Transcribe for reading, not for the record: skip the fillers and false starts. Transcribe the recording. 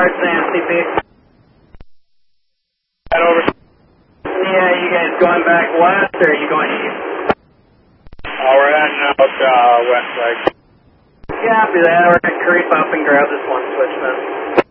Guards and CP. Head over. Yeah, you guys going back west or are you going east? We're heading out west side. Copy that. We're going to creep up and grab this one switch then.